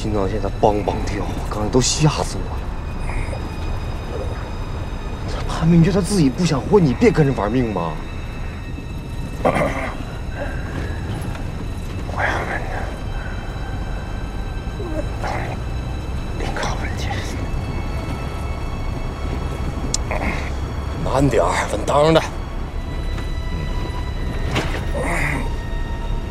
心脏现在梆梆跳，刚才都吓死我了。潘明觉他自己不想混，你别跟着玩命嘛。 我要问你靠稳去。 慢点儿，稳当的。